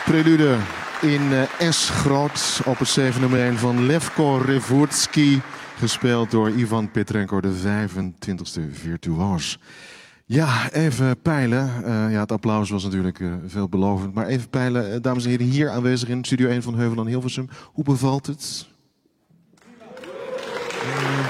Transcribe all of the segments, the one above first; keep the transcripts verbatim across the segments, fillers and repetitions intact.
Prelude in uh, S groot, opus zeven nummer één van Levko Revutsky, gespeeld door Ivan Petrenko, de vijfentwintigste virtuoos. Ja, even peilen. Uh, ja, het applaus was natuurlijk uh, veelbelovend. Maar even peilen, uh, dames en heren, hier aanwezig in Studio één van Heuvel en Hilversum. Hoe bevalt het? Uh,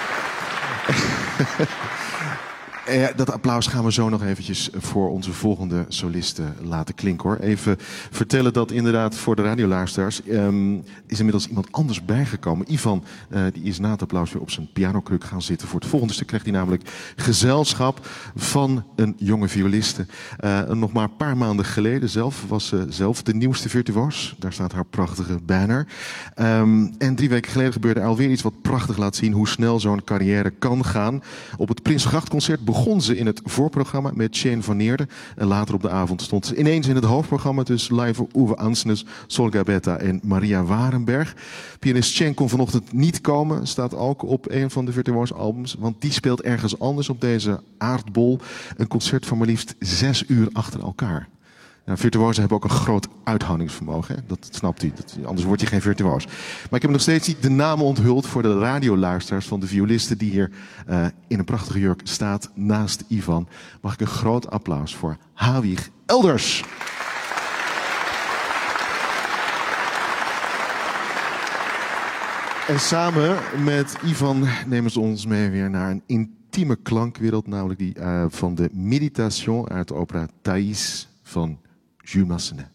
Ja, dat applaus gaan we zo nog eventjes voor onze volgende solisten laten klinken, hoor. Even vertellen dat inderdaad voor de radioluisteraars um, is inmiddels iemand anders bijgekomen. Ivan uh, die is na het applaus weer op zijn pianokruk gaan zitten. Voor het volgende stuk krijgt hij namelijk gezelschap van een jonge violiste. Uh, nog maar een paar maanden geleden zelf was ze uh, zelf de nieuwste virtuoos. Daar staat haar prachtige banner. Um, en drie weken geleden gebeurde er alweer iets wat prachtig laat zien hoe snel zo'n carrière kan gaan. Op het Prinsgrachtconcert begon ze in het voorprogramma met Shane van Neerden. En later op de avond stond ze ineens in het hoofdprogramma tussen live Uwe Ansnes, Solga Betta en Maria Warenberg. Pianist Shane kon vanochtend niet komen. Staat ook op een van de virtuoos albums. Want die speelt ergens anders op deze aardbol. Een concert van maar liefst zes uur achter elkaar. Nou, virtuozen hebben ook een groot uithoudingsvermogen. Hè? Dat snapt u. Dat, anders wordt hij geen virtuoos. Maar ik heb nog steeds niet de namen onthuld voor de radioluisteraars van de violiste die hier uh, in een prachtige jurk staat naast Ivan. Mag ik een groot applaus voor Hawig Elders. En samen met Ivan nemen ze ons mee weer naar een intieme klankwereld, namelijk die uh, van de Méditation uit de opera Thaïs van Jules Massenet.